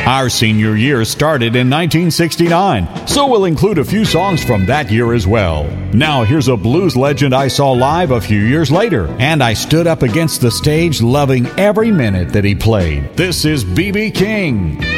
Our senior year started in 1969, so we'll include a few songs from that year as well. Now here's a blues legend I saw live a few years later, and I stood up against the stage loving every minute that he played. This is B.B. King.